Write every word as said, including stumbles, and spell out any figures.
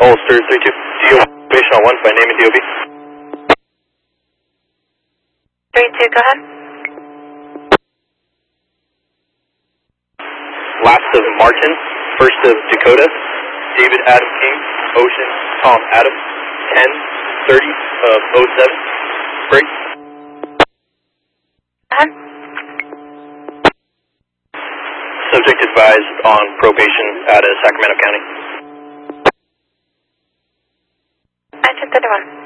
Ulster three two, D O information on one by name and D O B. three two, go ahead. Last of Martin, first of Dakota, David Adam King, Ocean, Tom Adams, ten thirty of oh seven, break. Go ahead. Subject advised on probation out of Sacramento County. I ten thirty-one.